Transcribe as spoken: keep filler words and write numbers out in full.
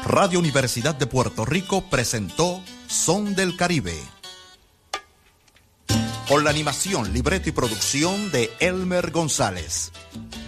Radio Universidad de Puerto Rico presentó Son del Caribe, con la animación, libreto y producción de Elmer González.